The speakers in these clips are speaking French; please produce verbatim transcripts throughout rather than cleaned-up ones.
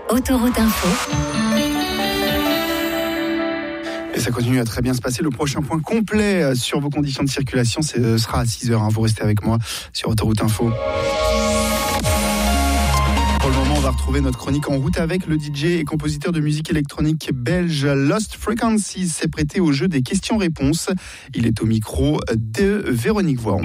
Autoroute Info. Et ça continue à très bien se passer. Le prochain point complet sur vos conditions de circulation ce sera à six heures. Vous restez avec moi sur Autoroute Info. Pour le moment, on va retrouver notre chronique en route avec le D J et compositeur de musique électronique belge Lost Frequencies s'est prêté au jeu des questions-réponses. Il est au micro de Véronique Voiron.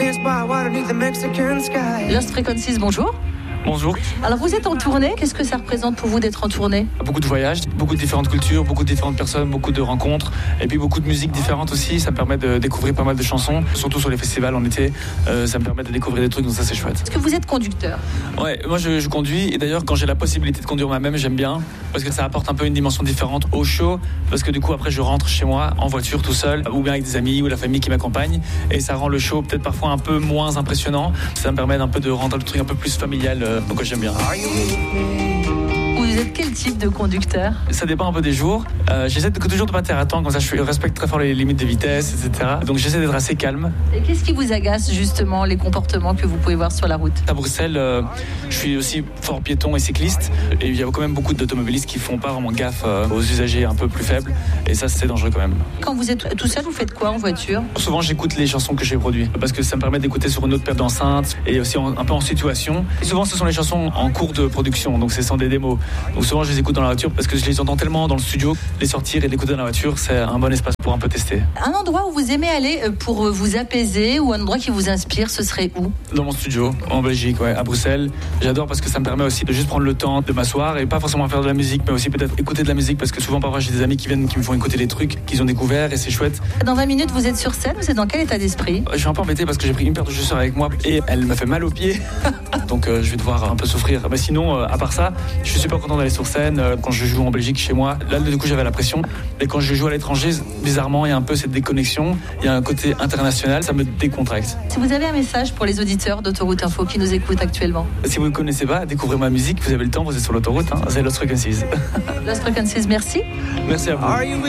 Lost Frequencies, bonjour. Bonjour. Alors vous êtes en tournée, qu'est-ce que ça représente pour vous d'être en tournée ? Beaucoup de voyages, beaucoup de différentes cultures, beaucoup de différentes personnes, beaucoup de rencontres et puis beaucoup de musiques différentes aussi. Ça me permet de découvrir pas mal de chansons, surtout sur les festivals en été. Euh, ça me permet de découvrir des trucs, donc ça c'est chouette. Est-ce que vous êtes conducteur ? Ouais, moi je, je conduis et d'ailleurs quand j'ai la possibilité de conduire moi-même, j'aime bien parce que ça apporte un peu une dimension différente au show parce que du coup après je rentre chez moi en voiture tout seul ou bien avec des amis ou la famille qui m'accompagne et ça rend le show peut-être parfois un peu moins impressionnant. Ça me permet un peu de rendre le truc un peu plus familial. Donc j'aime bien. Vous êtes quel type de conducteur ? Ça dépend un peu des jours. Euh, j'essaie de, toujours de pas faire attendre, comme ça je respecte très fort les limites de vitesse, et cetera. Donc j'essaie d'être assez calme. Et qu'est-ce qui vous agace justement, les comportements que vous pouvez voir sur la route ? À Bruxelles, euh, je suis aussi fort piéton et cycliste. Et il y a quand même beaucoup d'automobilistes qui font pas vraiment gaffe euh, aux usagers un peu plus faibles. Et ça, c'est dangereux quand même. Quand vous êtes tout seul, vous faites quoi en voiture ? Souvent, j'écoute les chansons que j'ai produites parce que ça me permet d'écouter sur une autre paire d'enceintes et aussi en, un peu en situation. Et souvent, ce sont les chansons en cours de production, donc ce sont des démos. Donc souvent, je les écoute dans la voiture parce que je les entends tellement dans le studio. Les sortir et les écouter dans la voiture, c'est un bon espace pour un peu tester. Un endroit où vous aimez aller pour vous apaiser ou un endroit qui vous inspire, ce serait où ? Dans mon studio, en Belgique, ouais, à Bruxelles. J'adore parce que ça me permet aussi de juste prendre le temps de m'asseoir et pas forcément faire de la musique, mais aussi peut-être écouter de la musique parce que souvent, parfois, j'ai des amis qui viennent, qui me font écouter des trucs qu'ils ont découverts et c'est chouette. Dans vingt minutes, vous êtes sur scène, vous êtes dans quel état d'esprit ? Je suis un peu embêté parce que j'ai pris une paire de chaussures avec moi et elle m'a fait mal aux pieds. Donc euh, je vais devoir un peu souffrir. Mais sinon, euh, à part ça, je suis super content d'aller sur scène. Euh, quand je joue en Belgique chez moi, là du coup j'avais la pression. Et quand je joue à l'étranger, bizarrement, il y a un peu cette déconnexion. Il y a un côté international, ça me décontracte. Si vous avez un message pour les auditeurs d'Autoroute Info qui nous écoutent actuellement. Si vous ne connaissez pas, découvrez ma musique. Vous avez le temps, vous êtes sur l'autoroute. Hein, c'est Lost Frequencies. Lost Frequencies, merci. Merci à vous.